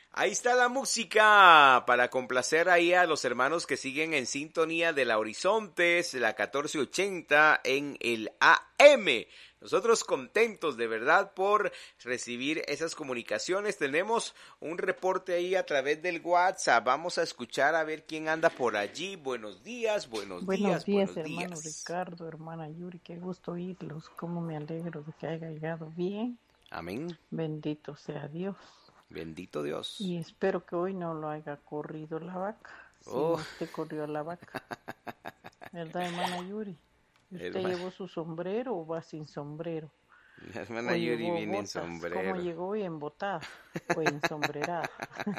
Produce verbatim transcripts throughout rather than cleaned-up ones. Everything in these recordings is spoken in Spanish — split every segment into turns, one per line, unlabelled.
Ahí está la música para complacer ahí a los hermanos que siguen en sintonía de la Horizontes, la catorce ochenta en el A M. Nosotros contentos de verdad por recibir esas comunicaciones. Tenemos un reporte ahí a través del WhatsApp. Vamos a escuchar a ver quién anda por allí. Buenos días, buenos,
buenos
días,
días,
buenos
hermano
días.
Ricardo, hermana Yuri, qué gusto oírlos. Cómo me alegro de que haya llegado bien.
Amén.
Bendito sea Dios.
Bendito Dios.
Y espero que hoy no lo haya corrido la vaca. Si
Oh.
no usted corrió a la vaca. ¿Verdad, hermana Yuri? ¿Usted
Hermana.
llevó su sombrero o va sin sombrero?
La hermana
o
Yuri
llevó
viene
botas.
en sombrero.
¿Cómo llegó hoy? ¿Embotada o ensombrerada?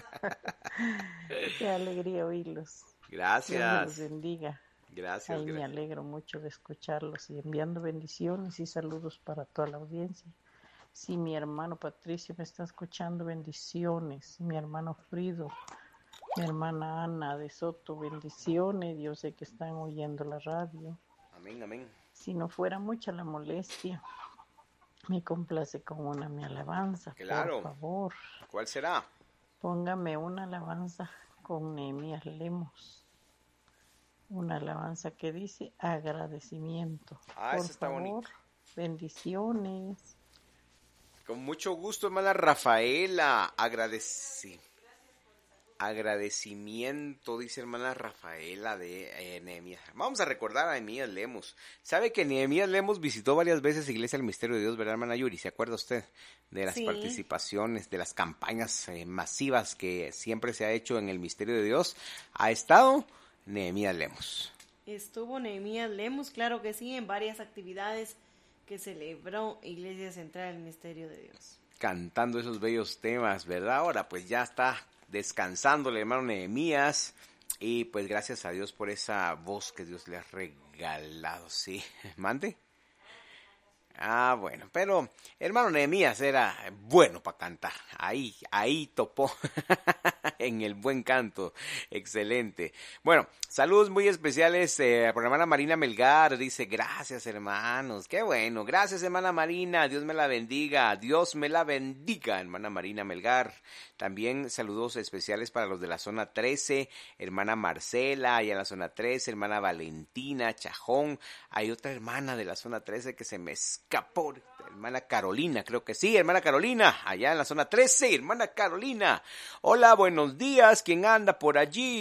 Qué alegría oírlos.
Gracias.
Dios los bendiga.
Gracias.
Ahí
gracias.
me alegro mucho de escucharlos y enviando bendiciones y saludos para toda la audiencia. Sí, mi hermano Patricio me está escuchando, bendiciones. Mi hermano Frido, mi hermana Ana de Soto, bendiciones. Yo sé que están oyendo la radio.
Amén, amén.
Si no fuera mucha la molestia, me complace con una mi alabanza,
claro.
por favor.
¿Cuál será?
Póngame una alabanza con Nehemías Lemos. Una alabanza que dice agradecimiento.
Ah,
por
esa está
favor,
bonita.
Bendiciones.
Con mucho gusto, hermana Rafaela. Agradeci... Agradecimiento, dice hermana Rafaela de eh, Nehemías. Vamos a recordar a Nehemías Lemos. ¿Sabe que Nehemías Lemos visitó varias veces Iglesia del Misterio de Dios, verdad, hermana Yuri? ¿Se acuerda usted de las
sí.
participaciones, de las campañas eh, masivas que siempre se ha hecho en el Misterio de Dios? Ha estado Nehemías Lemos.
Estuvo Nehemías Lemos, claro que sí, en varias actividades que celebró Iglesia Central del Misterio de Dios.
Cantando esos bellos temas, ¿verdad? Ahora pues ya está descansando el hermano Nehemías y pues gracias a Dios por esa voz que Dios le ha regalado, ¿sí? ¿Mande? Ah, bueno, pero hermano Nehemías era bueno para cantar, ahí, ahí topó en el buen canto, excelente. Bueno, saludos muy especiales eh, por la hermana Marina Melgar, dice gracias hermanos, qué bueno, gracias hermana Marina, Dios me la bendiga, Dios me la bendiga, hermana Marina Melgar. También saludos especiales para los de la zona trece, hermana Marcela, allá en la zona trece, hermana Valentina Chajón, hay otra hermana de la zona trece que se me escapó, hermana Carolina, creo que sí, hermana Carolina, allá en la zona trece, hermana Carolina. Hola, buenos días, ¿quién anda por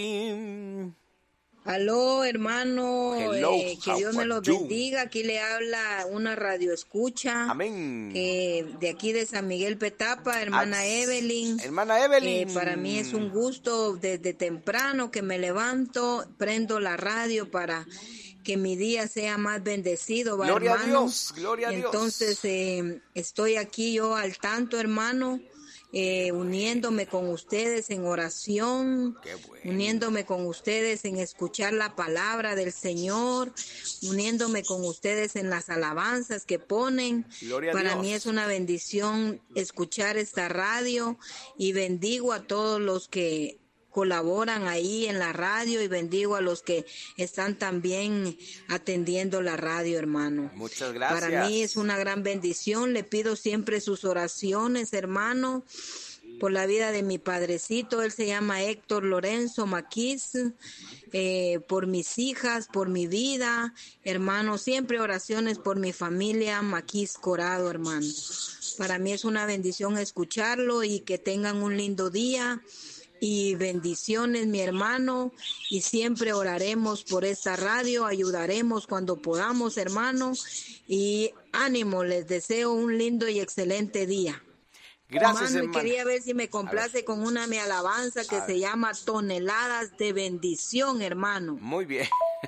allí?
Aló, hermano,
Hello,
eh, que Dios me los
you?
bendiga. Aquí le habla una radio escucha.
Amén.
Eh, de aquí de San Miguel Petapa, hermana
As,
Evelyn.
Hermana Evelyn.
Eh, para mí es un gusto desde temprano que me levanto, prendo la radio para que mi día sea más bendecido, ¿va,
gloria
hermano?
a Dios, gloria a Dios.
Entonces, eh, estoy aquí yo al tanto, hermano. Eh, uniéndome con ustedes en oración,
bueno.
uniéndome con ustedes en escuchar la palabra del Señor, uniéndome con ustedes en las alabanzas que ponen.
Gloria
Para
a Dios.
mí es una bendición escuchar esta radio y bendigo a todos los que colaboran ahí en la radio y bendigo a los que están también atendiendo la radio, hermano.
Muchas gracias.
Para mí es una gran bendición. Le pido siempre sus oraciones, hermano, por la vida de mi padrecito. Él se llama Héctor Lorenzo Maquis, eh, por mis hijas, por mi vida, hermano. Siempre oraciones por mi familia Maquis Corado, hermano. Para mí es una bendición escucharlo y que tengan un lindo día. Y bendiciones, mi hermano, y siempre oraremos por esta radio, ayudaremos cuando podamos, hermano, y ánimo, les deseo un lindo y excelente día.
Gracias,
hermano,
hermano.
Y quería ver si me complace con una mi alabanza que se llama Toneladas de Bendición, hermano.
Muy bien.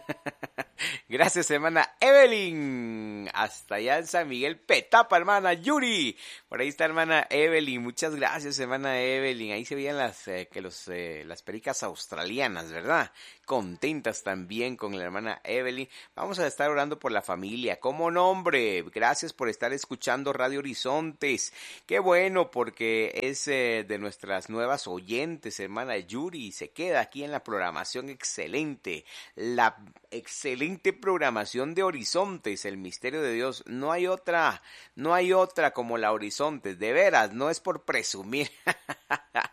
Gracias, hermana Evelyn. Hasta allá en San Miguel Petapa, hermana Yuri. Por ahí está hermana Evelyn. Muchas gracias, hermana Evelyn. Ahí se veían las eh, que los eh, las pericas australianas, ¿verdad? Contentas también con la hermana Evelyn. Vamos a estar orando por la familia. ¿Cómo nombre? Gracias por estar escuchando Radio Horizontes. Qué bueno, porque es eh, de nuestras nuevas oyentes, hermana Yuri. Se queda aquí en la programación excelente. La excelente programación de Horizontes, el misterio de Dios. No hay otra, no hay otra como la Horizontes. De veras, no es por presumir.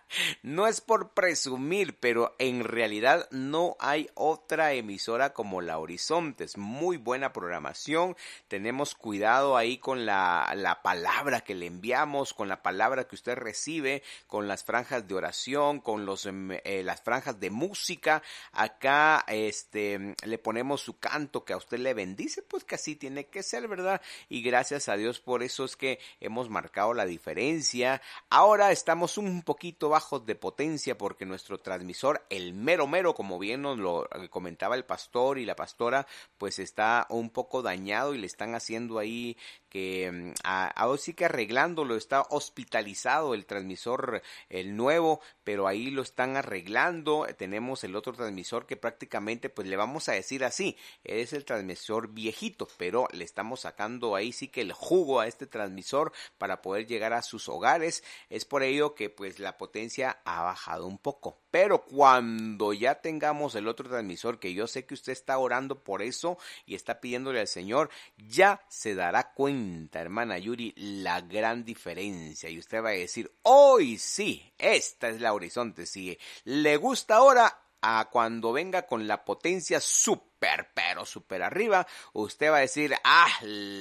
No es por presumir, pero en realidad no hay otra emisora como La Horizontes. Muy buena programación. Tenemos cuidado ahí con la, la palabra que le enviamos, con la palabra que usted recibe, con las franjas de oración, con los eh, las franjas de música. Acá este le ponemos su canto que a usted le bendice, pues que así tiene que ser, ¿verdad? Y gracias a Dios por eso es que hemos marcado la diferencia. Ahora estamos un poquito bajos de potencia porque nuestro transmisor, el mero mero, como bien nos lo comentaba el pastor y la pastora, pues está un poco dañado y le están haciendo ahí que ahora sí que arreglándolo, está hospitalizado el transmisor, el nuevo, pero ahí lo están arreglando. Tenemos el otro transmisor que prácticamente, pues le vamos a decir así, es el transmisor viejito, pero le estamos sacando ahí sí que el jugo a este transmisor para poder llegar a sus hogares. Es por ello que pues la potencia ha bajado un poco, pero cuando ya tengamos el otro transmisor, que yo sé que usted está orando por eso y está pidiéndole al Señor, ya se dará cuenta, hermana Yuri, la gran diferencia, y usted va a decir, hoy sí, esta es La Horizonte, sí, le gusta ahora. A cuando venga con la potencia súper, pero súper arriba, usted va a decir, ah,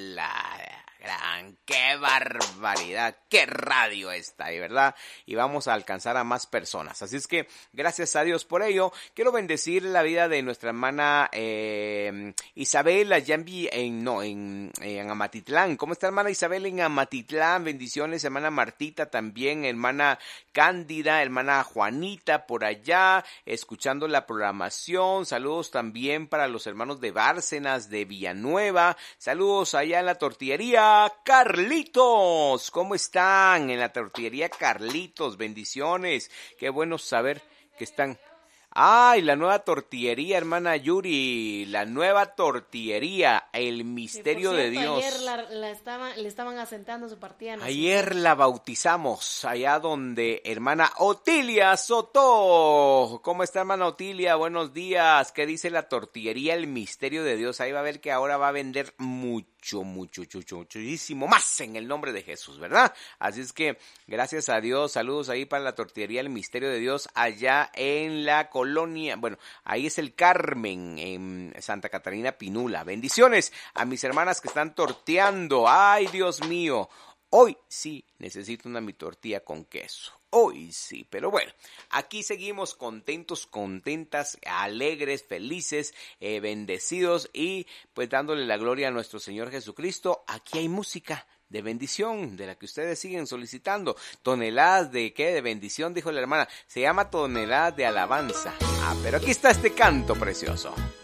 la gran, qué barbaridad, qué radio esta, ¿de verdad? Y vamos a alcanzar a más personas. Así es que, gracias a Dios por ello. Quiero bendecir la vida de nuestra hermana eh, Isabel, allá en, en, no, en, en Amatitlán. ¿Cómo está, hermana Isabel en Amatitlán? Bendiciones, hermana Martita también, hermana Cándida, hermana Juanita por allá, escuchando la programación. Saludos también para los hermanos de Bárcenas, de Villanueva. Saludos allá en la tortillería Carlitos. ¿Cómo están en la tortillería Carlitos? Bendiciones. Qué bueno saber que están. Ay, la nueva tortillería, hermana Yuri, la nueva tortillería, el misterio
sí,
de Dios.
Ayer la, la estaban, le estaban asentando su partida. No
ayer sé. La bautizamos, allá donde hermana Otilia Soto. ¿Cómo está, hermana Otilia? Buenos días. ¿Qué dice la tortillería, el misterio de Dios? Ahí va a ver que ahora va a vender mucho. Mucho, mucho, mucho, muchísimo más en el nombre de Jesús, ¿verdad? Así es que, gracias a Dios, saludos ahí para la tortillería El Misterio de Dios, allá en la colonia, bueno, ahí es el Carmen, en Santa Catarina Pinula. Bendiciones a mis hermanas que están torteando. Ay, Dios mío, hoy sí necesito una mi tortilla con queso. Hoy sí, pero bueno, aquí seguimos contentos, contentas, alegres, felices, eh, bendecidos y pues dándole la gloria a nuestro Señor Jesucristo. Aquí hay música de bendición, de la que ustedes siguen solicitando. Toneladas de ¿qué? De bendición, dijo la hermana. Se llama toneladas de alabanza. Ah, pero aquí está este canto precioso.